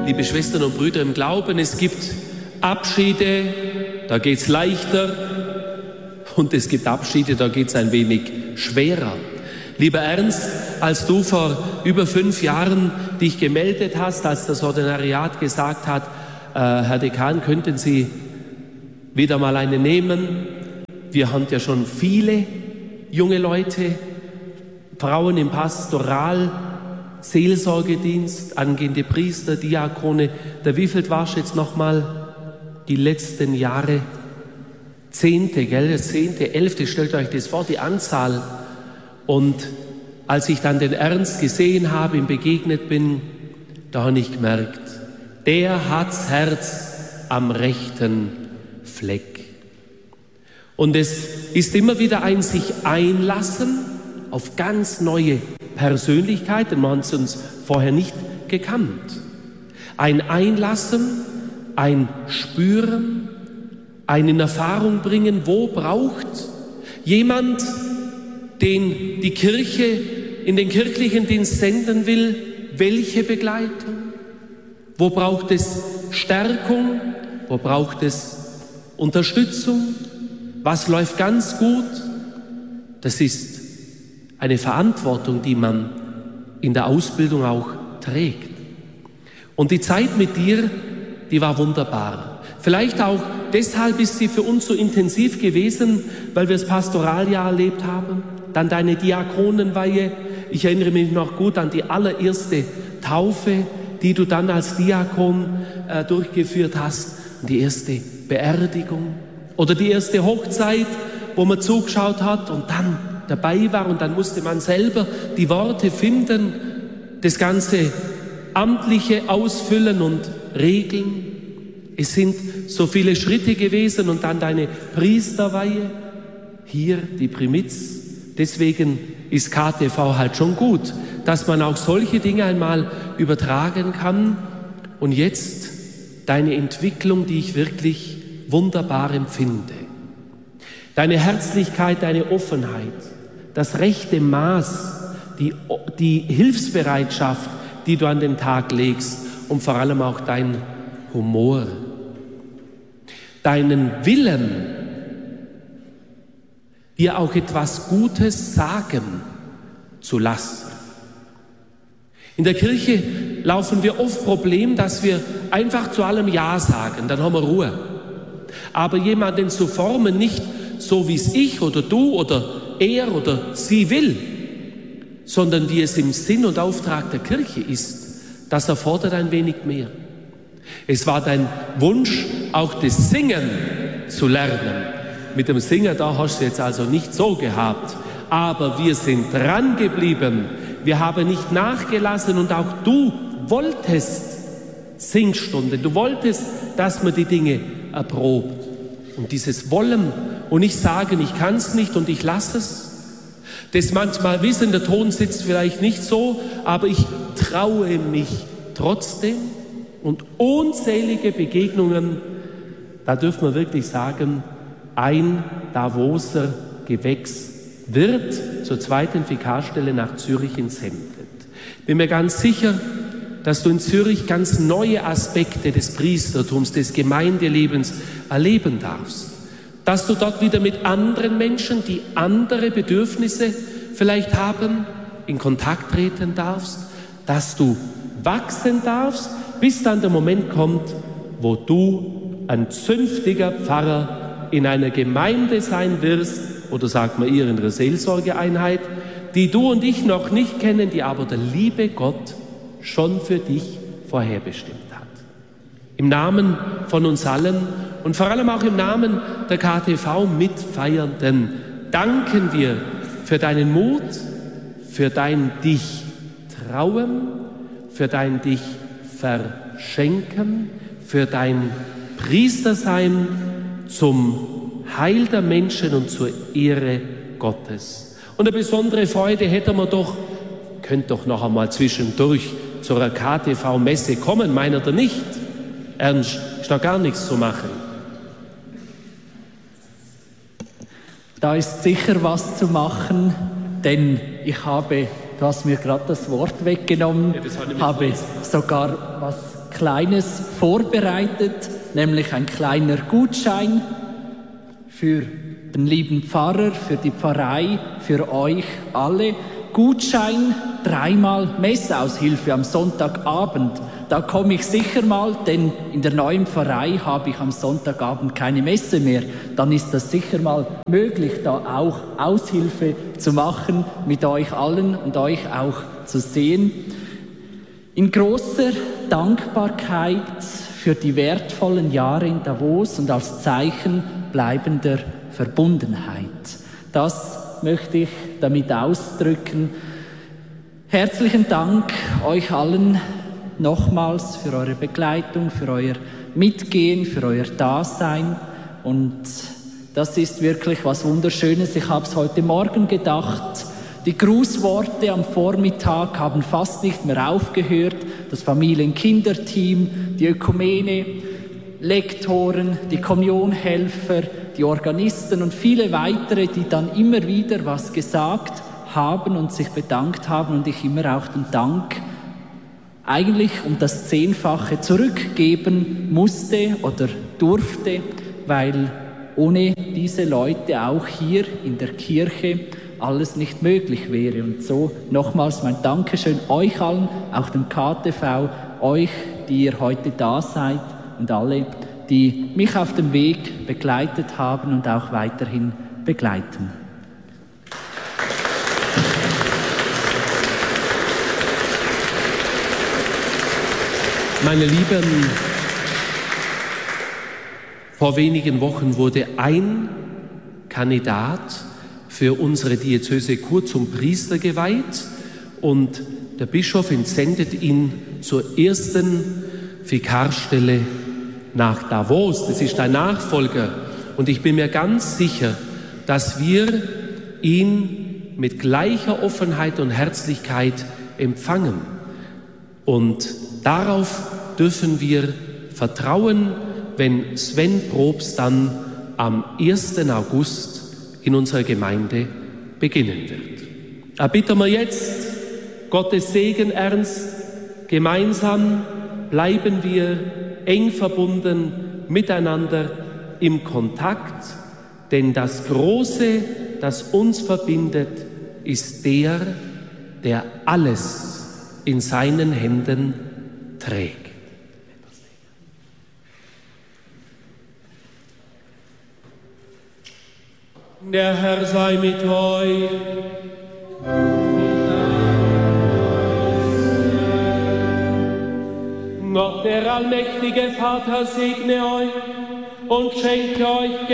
liebe Schwestern und Brüder im Glauben, es gibt Abschiede, da geht's leichter, und es gibt Abschiede, da geht's ein wenig schwerer. Lieber Ernst, als du vor über 5 Jahren dich gemeldet hast, als das Ordinariat gesagt hat, Herr Dekan, könnten Sie wieder mal eine nehmen? Wir haben ja schon viele junge Leute, Frauen im Pastoral, Seelsorgedienst, angehende Priester, Diakone. Der wievielte warst du jetzt nochmal? Die letzten Jahre? 10., gell? 10., 11., stellt euch das vor, die Anzahl. Und als ich dann den Ernst gesehen habe, ihm begegnet bin, da habe ich gemerkt, der hat's Herz am rechten Fleck. Und es ist immer wieder ein sich einlassen auf ganz neue Persönlichkeiten. Man hat uns vorher nicht gekannt. Ein Einlassen, ein Spüren, ein in Erfahrung bringen, wo braucht jemand, den die Kirche in den kirchlichen Dienst senden will, welche Begleitung? Wo braucht es Stärkung? Wo braucht es Unterstützung? Was läuft ganz gut? Das ist eine Verantwortung, die man in der Ausbildung auch trägt. Und die Zeit mit dir, die war wunderbar. Vielleicht auch deshalb ist sie für uns so intensiv gewesen, weil wir das Pastoraljahr erlebt haben, dann deine Diakonenweihe. Ich erinnere mich noch gut an die allererste Taufe, die du dann als Diakon durchgeführt hast, und die erste Beerdigung oder die erste Hochzeit, wo man zugeschaut hat und dann dabei war, und dann musste man selber die Worte finden, das ganze Amtliche ausfüllen und regeln. Es sind so viele Schritte gewesen, und dann deine Priesterweihe, hier die Primiz. Deswegen ist KTV halt schon gut, dass man auch solche Dinge einmal übertragen kann. Und jetzt deine Entwicklung, die ich wirklich wunderbar empfinde. Deine Herzlichkeit, deine Offenheit, das rechte Maß, die Hilfsbereitschaft, die du an den Tag legst, und vor allem auch dein Humor, deinen Willen, dir auch etwas Gutes sagen zu lassen. In der Kirche laufen wir oft Problem, dass wir einfach zu allem Ja sagen, dann haben wir Ruhe. Aber jemanden zu formen, nicht so wie es ich oder du oder er oder sie will, sondern wie es im Sinn und Auftrag der Kirche ist, das erfordert ein wenig mehr. Es war dein Wunsch, auch das Singen zu lernen. Mit dem Singen, da hast du jetzt also nicht so gehabt. Aber wir sind dran geblieben. Wir haben nicht nachgelassen, und auch du wolltest Singstunden. Du wolltest, dass man die Dinge erprobt. Und dieses Wollen und nicht sagen, ich kann es nicht und ich lasse es, das manchmal wissen, der Ton sitzt vielleicht nicht so, aber ich traue mich trotzdem, und unzählige Begegnungen, da dürfen wir wirklich sagen, ein Davoser Gewächs wird zur zweiten Vikarstelle nach Zürich entsendet. Bin mir ganz sicher, dass du in Zürich ganz neue Aspekte des Priestertums, des Gemeindelebens erleben darfst. Dass du dort wieder mit anderen Menschen, die andere Bedürfnisse vielleicht haben, in Kontakt treten darfst, dass du wachsen darfst, bis dann der Moment kommt, wo du ein zünftiger Pfarrer in einer Gemeinde sein wirst, oder sagt man ihr in einer Seelsorgeeinheit, die du und ich noch nicht kennen, die aber der liebe Gott schon für dich vorherbestimmt hat. Im Namen von uns allen und vor allem auch im Namen der KTV-Mitfeiernden danken wir für deinen Mut, für dein dich trauen, für dein dich verschenken, für dein Priestersein zum Heil der Menschen und zur Ehre Gottes. Und eine besondere Freude hätten wir doch, könnt doch noch einmal zwischendurch zur KTV-Messe kommen, meint ihr nicht? Ernst, ist doch gar nichts zu machen. Da ist sicher was zu machen, denn du hast mir gerade das Wort weggenommen, habe sogar was Kleines vorbereitet, nämlich ein kleiner Gutschein für den lieben Pfarrer, für die Pfarrei, für euch alle. Gutschein, 3-mal Messaushilfe am Sonntagabend. Da komme ich sicher mal, denn in der neuen Pfarrei habe ich am Sonntagabend keine Messe mehr. Dann ist das sicher mal möglich, da auch Aushilfe zu machen mit euch allen und euch auch zu sehen. In großer Dankbarkeit für die wertvollen Jahre in Davos und als Zeichen bleibender Verbundenheit. Das möchte ich damit ausdrücken. Herzlichen Dank euch allen nochmals für eure Begleitung, für euer Mitgehen, für euer Dasein. Und das ist wirklich was Wunderschönes. Ich habe es heute Morgen gedacht. Die Grußworte am Vormittag haben fast nicht mehr aufgehört. Das Familien-Kinder-Team, die Ökumene, Lektoren, die Kommunionhelfer, die Organisten und viele weitere, die dann immer wieder was gesagt haben und sich bedankt haben und ich immer auch den Dank eigentlich um das 10-fache zurückgeben musste oder durfte, weil ohne diese Leute auch hier in der Kirche alles nicht möglich wäre. Und so nochmals mein Dankeschön euch allen, auch dem KTV, euch, die ihr heute da seid und alle, die mich auf dem Weg begleitet haben und auch weiterhin begleiten. Meine Lieben, vor wenigen Wochen wurde ein Kandidat für unsere Diözese Chur zum Priester geweiht und der Bischof entsendet ihn zur ersten Vikarstelle nach Davos. Das ist ein Nachfolger und ich bin mir ganz sicher, dass wir ihn mit gleicher Offenheit und Herzlichkeit empfangen. Und darauf dürfen wir vertrauen, wenn Sven Probst dann am 1. August in unserer Gemeinde beginnen wird. Da bitten wir jetzt Gottes Segen ernst. Gemeinsam bleiben wir eng verbunden miteinander im Kontakt, denn das Große, das uns verbindet, ist der alles in seinen Händen trägt. Der Herr sei mit euch. Gott, der allmächtige Vater, segne euch und schenke euch